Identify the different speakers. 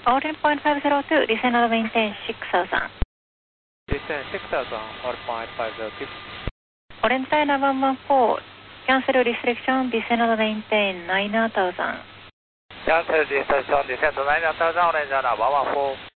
Speaker 1: Orange.502, descend and maintain 6000.
Speaker 2: Descend 6000, Orange.502.
Speaker 1: Orange China 114, cancel restriction, descend and maintain 9000.
Speaker 2: Cancel restriction, descend to 9000, Orange China 114.